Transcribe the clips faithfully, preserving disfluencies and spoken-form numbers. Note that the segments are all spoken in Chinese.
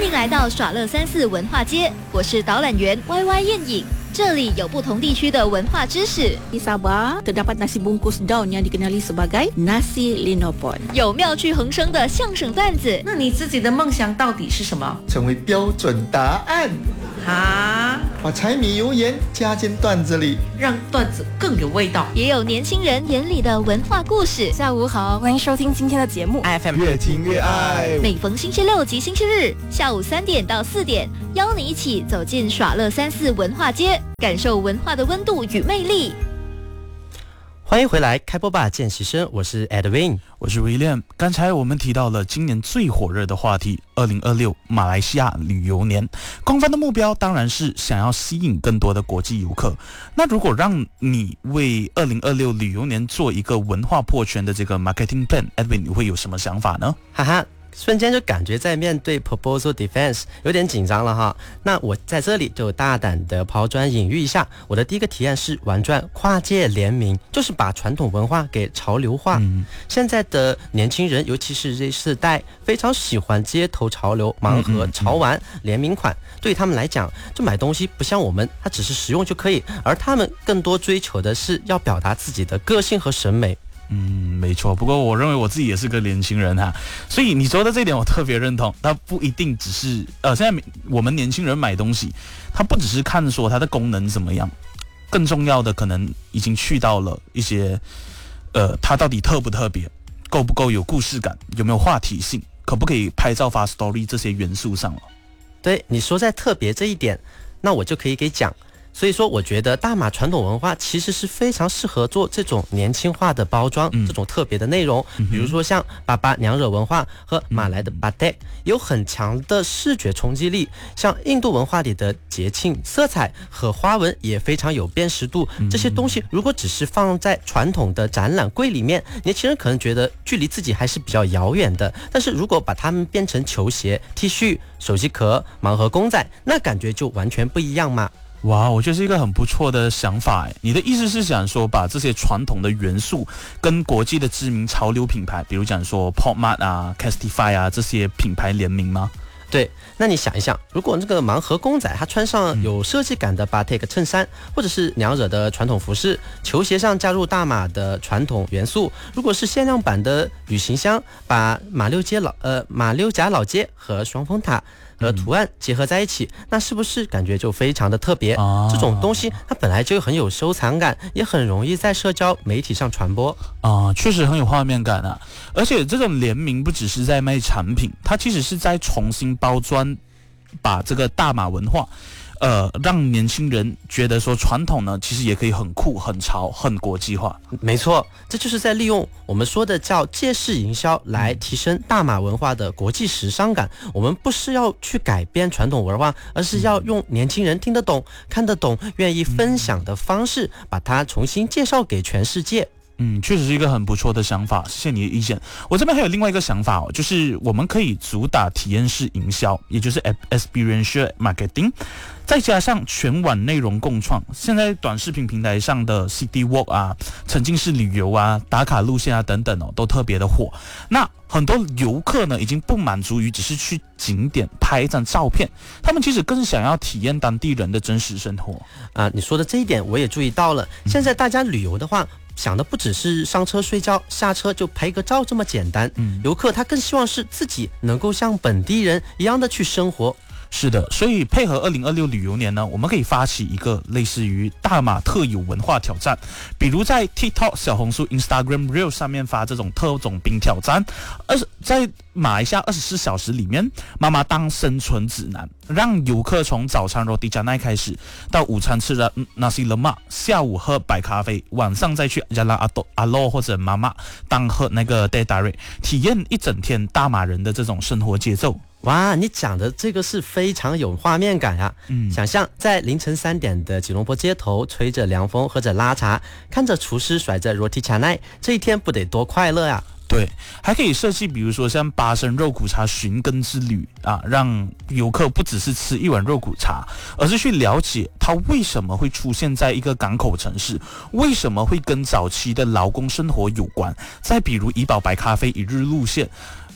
迎来到耍乐三四文化街，我是导览员 Y Y 燕颖。这里有不同地区的文化知识。 Di Sabah terdapat nasi bungkus daun yang dikenali sebagai nasi linopon。 有妙趣横生的相声段子。 那你自己的梦想到底是什么？ 成为标准答案。 啊， 把柴米油盐加进段子里， 让段子更有味道。 也有年轻人眼里的文化故事。 下午好，欢迎收听今天的节目 F M 越听越爱。 每逢星期六及星期日下午三点到四点，邀你一起走进耍乐三四文化街，感受文化的温度与魅力。 欢迎回来，开播吧见习生，我是 Edwin， 我是 William。刚才我们提到了今年最火热的话题，二零二六马来西亚旅游年。官方的目标当然是想要吸引更多的国际游客。那如果让你为二零二六旅游年做一个文化破圈的这个 marketing plan，Edwin 你会有什么想法呢？ 哈哈。瞬间就感觉在面对 proposal defense 有点紧张了哈。那我在这里就大胆的抛砖引玉一下，我的第一个提案是玩转跨界联名，就是把传统文化给潮流化。嗯、现在的年轻人，尤其是 Z 世代，非常喜欢街头潮流、盲盒、潮玩、联名款。对于他们来讲，就买东西不像我们，它只是实用就可以，而他们更多追求的是要表达自己的个性和审美。 嗯，没错。不过我认为我自己也是个年轻人哈，所以你说的这一点我特别认同。它不一定只是呃，现在我们年轻人买东西，它不只是看说它的功能怎么样，更重要的可能已经去到了一些呃，它到底特不特别，够不够有故事感，有没有话题性，可不可以拍照发 story 这些元素上了。 对，你说在特别这一点，那我就可以给讲。所以说我觉得大马传统文化其实是非常适合做这种年轻化的包装、嗯、这种特别的内容、嗯、比如说像巴巴娘惹文化和马来的巴泰、嗯、有很强的视觉冲击力，像印度文化里的节庆色彩和花纹也非常有辨识度、嗯、这些东西如果只是放在传统的展览柜里面，年轻人可能觉得距离自己还是比较遥远的，但是如果把它们变成球鞋、T 恤、手机壳、盲盒公仔，那感觉就完全不一样嘛。 哇，我觉得是一个很不错的想法诶。你的意思是想说把这些传统的元素跟国际的知名潮流品牌，比如讲说 Pop Mart 啊、Castify 啊这些品牌联名吗？ 对，那你想一想，如果那个盲盒公仔他穿上有设计感的 batik 衬衫，或者是娘惹的传统服饰，球鞋上加入大马的传统元素，如果是限量版的旅行箱，把马六街老呃马六甲老街和双峰塔和图案结合在一起，那是不是感觉就非常的特别、啊、这种东西它本来就很有收藏感，也很容易在社交媒体上传播啊，确实很有画面感啊。而且这种联名不只是在卖产品，它其实是在重新包装，把这个大马文化呃，让年轻人觉得说传统呢，其实也可以很酷、很潮、很国际化。 没错，这就是在利用我们说的叫借势营销来提升大马文化的国际时尚感。我们不是要去改变传统文化，而是要用年轻人听得懂、看得懂、愿意分享的方式，把它重新介绍给全世界。 嗯，确实是一个很不错的想法，谢谢你的意见。我这边还有另外一个想法哦，就是我们可以主打体验式营销，也就是 experiential marketing， 再加上全网内容共创。现在短视频平台上的 City Walk 啊、沉浸式旅游啊、打卡路线啊等等哦，都特别的火。那很多游客呢，已经不满足于只是去景点拍一张照片，他们其实更想要体验当地人的真实生活啊。你说的这一点我也注意到了，现在大家旅游的话，想的不只是上车睡觉，下车就拍个照这么简单。嗯，游客他更希望是自己能够像本地人一样的去生活。 是的，所以配合二零二六旅游年呢，我们可以发起一个类似于大马特有文化挑战，比如在 TikTok、小红书、Instagram Reels 上面发这种特种兵挑战，而在马来西亚二十四小时里面，妈妈当生存指南，让游客从早餐 Roti Canai 开始，到午餐吃的 Nasi Lemak， 下午喝白咖啡，晚上再去 Jalan阿洛或者妈妈当喝那个 Teh Tarik， 体验一整天大马人的这种生活节奏。 哇，你讲的这个是非常有画面感啊！嗯，想象在凌晨三点的吉隆坡街头，吹着凉风，喝着拉茶，看着厨师甩着 Roti Canai， 这一天不得多快乐啊！ 对，还可以设计比如说像巴生肉骨茶寻根之旅啊，让游客不只是吃一碗肉骨茶，而是去了解它为什么会出现在一个港口城市，为什么会跟早期的劳工生活有关。再比如怡宝白咖啡一日路线，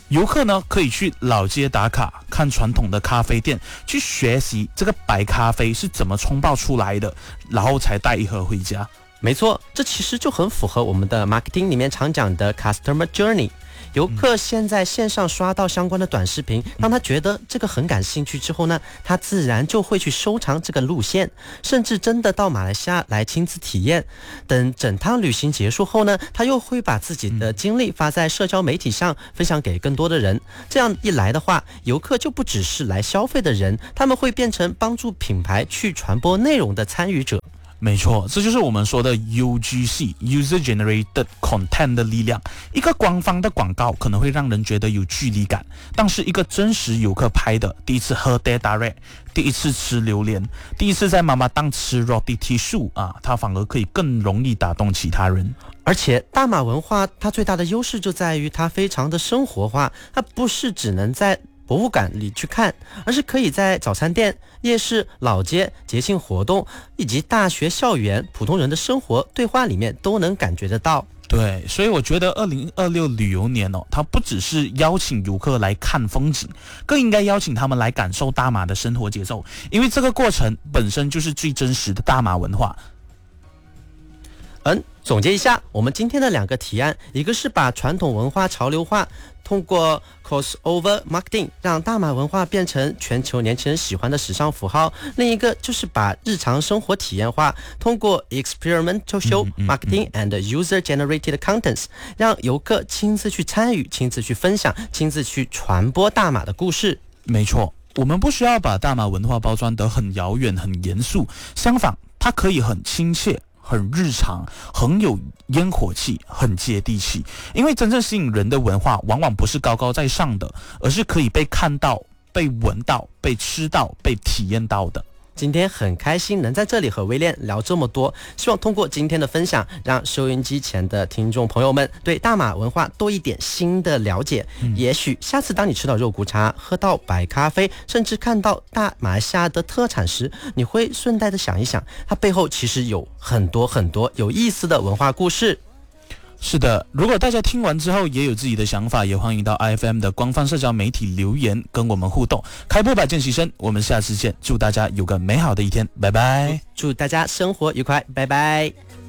游客呢可以去老街打卡，看传统的咖啡店，去学习这个白咖啡是怎么冲泡出来的，然后才带一盒回家。 没错，这其实就很符合我们的 marketing 里面常讲的 customer journey。游客先在线上刷到相关的短视频，让他觉得这个很感兴趣之后呢，他自然就会去收藏这个路线，甚至真的到马来西亚来亲自体验。等整趟旅行结束后呢，他又会把自己的经历发在社交媒体上，分享给更多的人。这样一来的话，游客就不只是来消费的人，他们会变成帮助品牌去传播内容的参与者。 没错，这就是我们说的 U G C User Generated Content 的力量。一个官方的广告可能会让人觉得有距离感，但是一个真实游客拍的，第一次喝 Teh Tarik， 第一次吃榴莲，第一次在妈妈档吃 Roti Tissue 啊，它反而可以更容易打动其他人。 而且大马文化它最大的优势就在于它非常的生活化，它不是只能在博物馆里去看，而是可以在早餐店、夜市、老街、节庆活动以及大学校园普通人的生活对话里面都能感觉得到。 对，所以我觉得二零二六旅游年哦，它不只是邀请游客来看风景，更应该邀请他们来感受大马的生活节奏，因为这个过程本身就是最真实的大马文化。 嗯，总结一下我们今天的两个提案，一个是把传统文化潮流化，通过 crossover marketing 让大马文化变成全球年轻人喜欢的时尚符号，另一个就是把日常生活体验化，通过 experimental show marketing and user generated contents 让游客亲自去参与，亲自去分享，亲自去传播大马的故事。 没错，我们不需要把大马文化包装得很遥远很严肃，相反它可以很亲切，很日常，很有烟火气，很接地气。因为真正吸引人的文化往往不是高高在上的，而是可以被看到、被闻到、被吃到、被体验到的。 今天很开心能在这里和威廉聊这么多，希望通过今天的分享，让收音机前的听众朋友们对大马文化多一点新的了解。嗯、也许下次当你吃到肉骨茶、喝到白咖啡，甚至看到大马来西亚的特产时，你会顺带的想一想，它背后其实有很多很多有意思的文化故事。 是的，如果大家听完之后也有自己的想法，也欢迎到 I F M 的官方社交媒体留言跟我们互动。开播吧见习生，我们下次见，祝大家有个美好的一天，拜拜。 祝大家生活愉快，拜拜。